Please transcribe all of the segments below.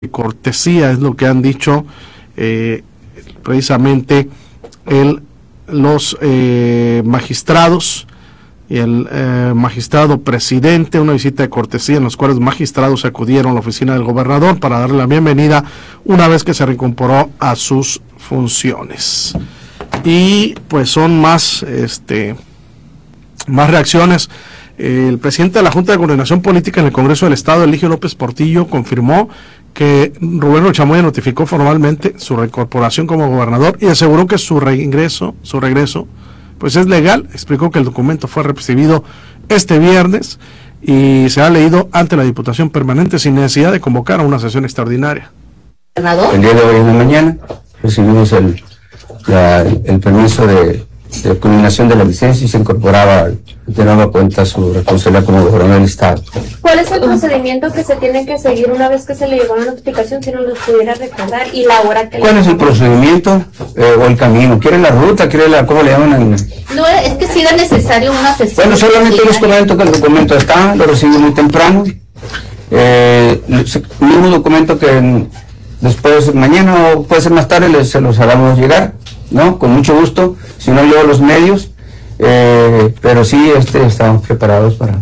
cortesía, es lo que han dicho precisamente los magistrados y el magistrado presidente, una visita de cortesía en los cuales magistrados acudieron a la oficina del gobernador para darle la bienvenida una vez que se reincorporó a sus funciones. Y pues son más reacciones. El presidente de la Junta de Coordinación Política en el Congreso del Estado, Eligio López Portillo, confirmó que Rubén Rocha Moya notificó formalmente su reincorporación como gobernador y aseguró que su regreso, pues es legal. Explicó que el documento fue recibido este viernes y se ha leído ante la Diputación Permanente sin necesidad de convocar a una sesión extraordinaria. El día de hoy en la mañana recibimos el permiso de culminación de la licencia y se incorporaba de nueva cuenta su responsabilidad como gobernador del Estado. ¿Cuál es el procedimiento que se tiene que seguir una vez que se le llegó la notificación, si nos lo pudiera recordar, y la hora que... ¿Cuál es el procedimiento o el camino? ¿Quiere la ruta? ¿Cómo le llaman? No, es que sí era necesario una sesión. Bueno, solamente les comento que el documento está, lo recibí muy temprano. El mismo documento que después, mañana o puede ser más tarde, se los haremos llegar, ¿no? Con mucho gusto, si no llevo los medios, pero sí estamos preparados para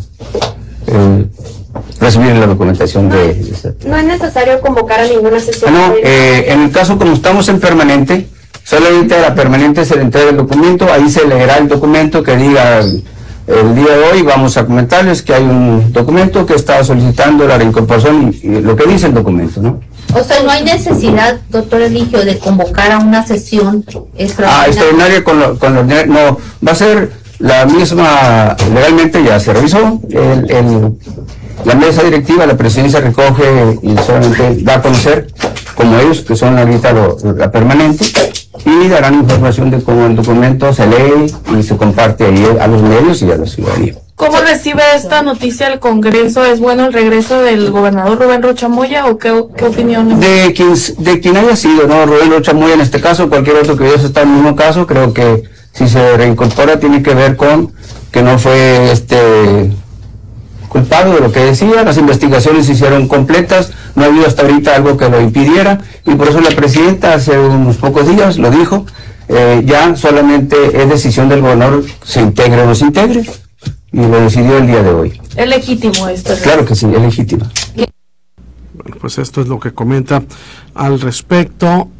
recibir la documentación No es necesario convocar a ninguna sesión. En el caso como estamos en permanente, solamente a la permanente se le entrega el documento, ahí se leerá el documento que diga el día de hoy. Vamos a comentarles que hay un documento que está solicitando la reincorporación y lo que dice el documento, ¿no? O sea, no hay necesidad, doctor Eligio, de convocar a una sesión extraordinaria. Extraordinaria no, va a ser la misma, legalmente ya se revisó, la mesa directiva, la presidencia recoge y solamente da a conocer, como ellos, que son ahorita la permanente, y darán información de cómo el documento se lee y se comparte ahí a los medios y a la ciudadanía. ¿Cómo recibe esta noticia el Congreso? ¿Es bueno el regreso del gobernador Rubén Rocha Moya o qué opinión? De quien haya sido, ¿no? Rubén Rocha Moya en este caso, cualquier otro que hubiese estado en el mismo caso, creo que si se reincorpora tiene que ver con que no fue culpado de lo que decía, las investigaciones se hicieron completas, no ha habido hasta ahorita algo que lo impidiera, y por eso la presidenta hace unos pocos días lo dijo, ya solamente es decisión del gobernador se integre o no se integre, y lo decidió el día de hoy. ¿Es legítimo esto? Claro que sí, es legítimo. Bueno, pues esto es lo que comenta al respecto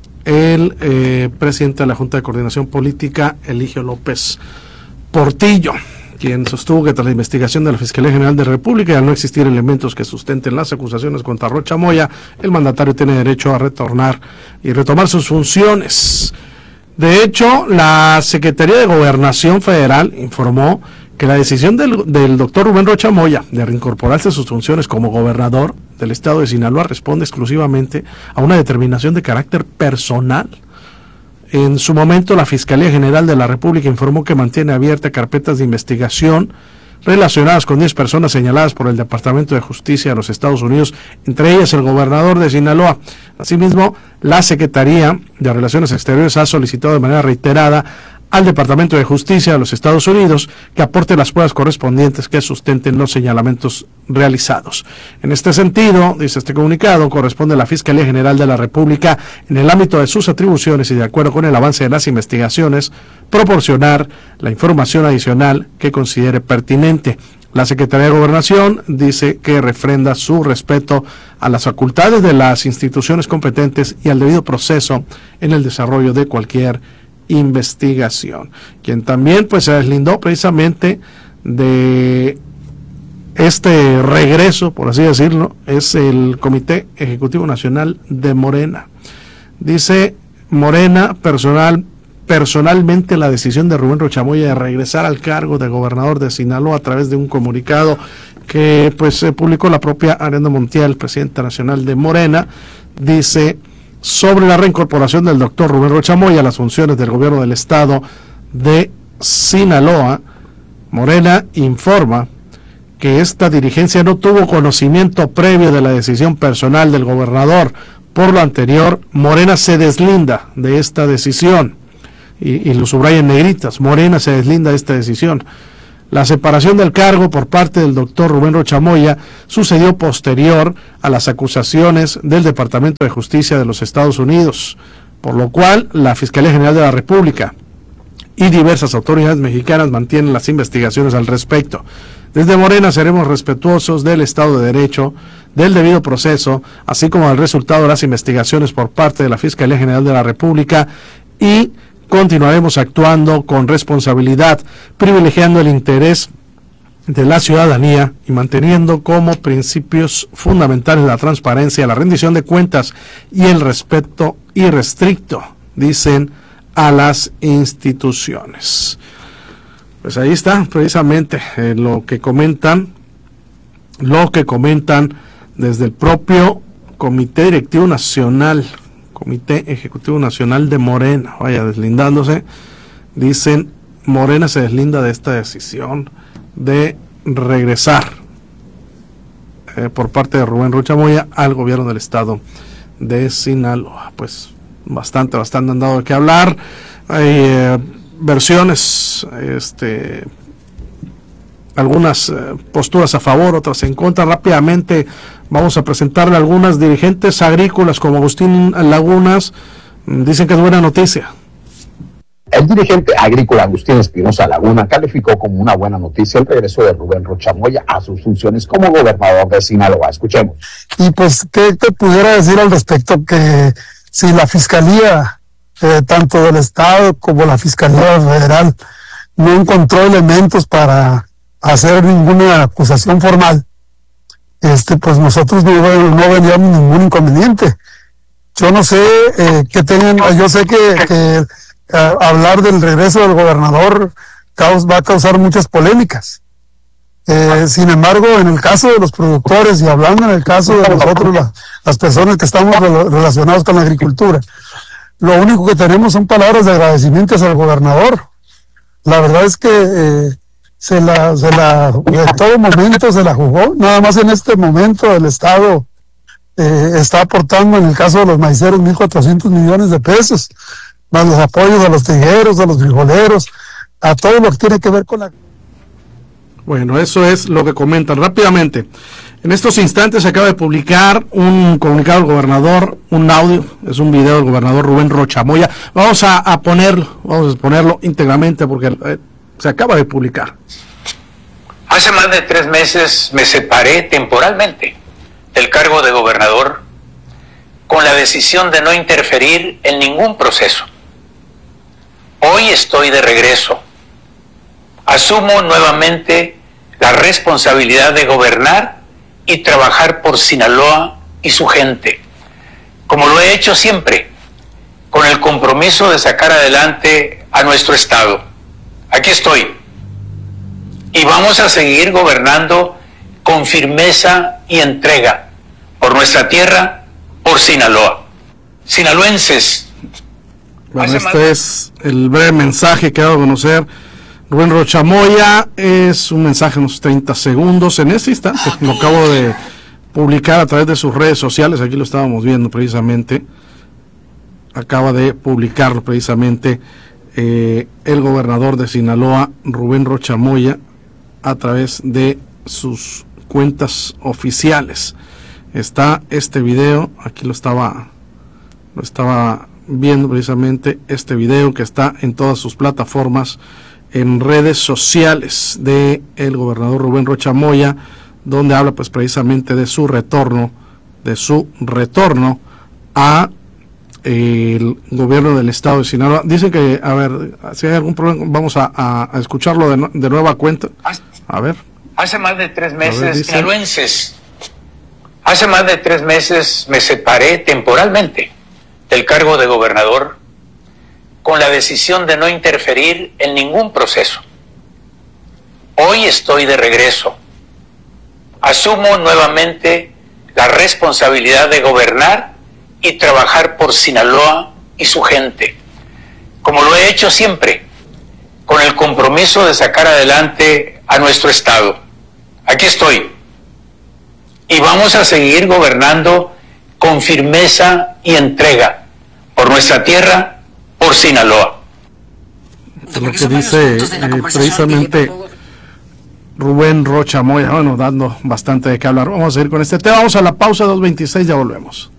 el presidente de la Junta de Coordinación Política, Eligio López Portillo, quien sostuvo que tras la investigación de la Fiscalía General de la República y al no existir elementos que sustenten las acusaciones contra Rocha Moya, el mandatario tiene derecho a retornar y retomar sus funciones. De hecho, la Secretaría de Gobernación Federal informó que la decisión del doctor Rubén Rocha Moya de reincorporarse a sus funciones como gobernador del estado de Sinaloa responde exclusivamente a una determinación de carácter personal. En su momento, la Fiscalía General de la República informó que mantiene abiertas carpetas de investigación relacionadas con 10 personas señaladas por el Departamento de Justicia de los Estados Unidos, entre ellas el gobernador de Sinaloa. Asimismo, la Secretaría de Relaciones Exteriores ha solicitado de manera reiterada al Departamento de Justicia de los Estados Unidos que aporte las pruebas correspondientes que sustenten los señalamientos realizados. En este sentido, dice este comunicado, corresponde a la Fiscalía General de la República, en el ámbito de sus atribuciones y de acuerdo con el avance de las investigaciones, proporcionar la información adicional que considere pertinente. La Secretaría de Gobernación dice que refrenda su respeto a las facultades de las instituciones competentes y al debido proceso en el desarrollo de cualquier investigación. Quien también pues se deslindó precisamente de este regreso, por así decirlo, es el Comité Ejecutivo Nacional de Morena. Dice Morena personalmente la decisión de Rubén Rocha Moya de regresar al cargo de gobernador de Sinaloa a través de un comunicado que pues publicó la propia Ariadna Montiel, presidenta nacional de Morena, dice: sobre la reincorporación del doctor Rubén Rocha Moya a las funciones del gobierno del estado de Sinaloa, Morena informa que esta dirigencia no tuvo conocimiento previo de la decisión personal del gobernador. Por lo anterior, Morena se deslinda de esta decisión, y lo subraya en negritas: Morena se deslinda de esta decisión. La separación del cargo por parte del doctor Rubén Rocha Moya sucedió posterior a las acusaciones del Departamento de Justicia de los Estados Unidos, por lo cual la Fiscalía General de la República y diversas autoridades mexicanas mantienen las investigaciones al respecto. Desde Morena seremos respetuosos del Estado de Derecho, del debido proceso, así como del resultado de las investigaciones por parte de la Fiscalía General de la República, y continuaremos actuando con responsabilidad, privilegiando el interés de la ciudadanía y manteniendo como principios fundamentales la transparencia, la rendición de cuentas y el respeto irrestricto, dicen, a las instituciones. Pues ahí está precisamente lo que comentan desde el propio Comité Directivo Nacional, Comité Ejecutivo Nacional de Morena, vaya, deslindándose. Dicen, Morena se deslinda de esta decisión de regresar por parte de Rubén Rocha Moya al gobierno del estado de Sinaloa. Pues bastante han dado de qué hablar. Hay versiones, algunas posturas a favor, otras en contra. Rápidamente vamos a presentarle a algunas dirigentes agrícolas como Agustín Lagunas. Dicen que es buena noticia. El dirigente agrícola Agustín Espinosa Laguna calificó como una buena noticia el regreso de Rubén Rocha Moya a sus funciones como gobernador de Sinaloa. Escuchemos. Y pues, ¿qué te pudiera decir al respecto? Que si la Fiscalía, tanto del Estado como la Fiscalía Federal, no encontró elementos para hacer ninguna acusación formal, pues nosotros no veríamos ningún inconveniente. Yo no sé qué tengan, yo sé que hablar del regreso del gobernador va a causar muchas polémicas. Sin embargo, en el caso de los productores y hablando en el caso de nosotros, las personas que estamos relacionados con la agricultura, lo único que tenemos son palabras de agradecimiento al gobernador. La verdad es que en todo momento se la jugó. Nada más en este momento el Estado está aportando, en el caso de los maiceros, 1,400 millones de pesos, más los apoyos a los trigueros, a los frijoleros, a todo lo que tiene que ver con la... Bueno, eso es lo que comentan rápidamente. En estos instantes se acaba de publicar un comunicado del gobernador, un audio, es un video del gobernador Rubén Rocha Moya. Vamos a ponerlo íntegramente porque se acaba de publicar. Hace más de 3 meses me separé temporalmente del cargo de gobernador con la decisión de no interferir en ningún proceso. Hoy estoy de regreso. Asumo nuevamente la responsabilidad de gobernar y trabajar por Sinaloa y su gente, como lo he hecho siempre, con el compromiso de sacar adelante a nuestro estado. Aquí estoy. Y vamos a seguir gobernando con firmeza y entrega por nuestra tierra, por Sinaloa. Sinaloenses. Bueno, este es el breve mensaje que ha dado a conocer Rubén Rocha Moya. Es un mensaje en unos 30 segundos. En este instante lo acabo de publicar a través de sus redes sociales. Aquí lo estábamos viendo precisamente. Acaba de publicarlo precisamente el gobernador de Sinaloa, Rubén Rocha Moya, a través de sus cuentas oficiales. Está este video, aquí lo estaba viendo precisamente, este video que está en todas sus plataformas, en redes sociales de el gobernador Rubén Rocha Moya, donde habla pues precisamente de su retorno a el gobierno del estado de Sinaloa. Dicen que, a ver, si hay algún problema, vamos a escucharlo de nueva cuenta. A ver. Hace más de 3 meses, sinaloenses, hace más de 3 meses me separé temporalmente del cargo de gobernador con la decisión de no interferir en ningún proceso. Hoy estoy de regreso. Asumo nuevamente la responsabilidad de gobernar y trabajar por Sinaloa y su gente, como lo he hecho siempre, con el compromiso de sacar adelante a nuestro estado. Aquí estoy. Y vamos a seguir gobernando con firmeza y entrega por nuestra tierra, por Sinaloa. Lo que dice precisamente Rubén Rocha Moya, bueno, dando bastante de qué hablar. Vamos a ir con este tema, vamos a la pausa, 2:26, ya volvemos.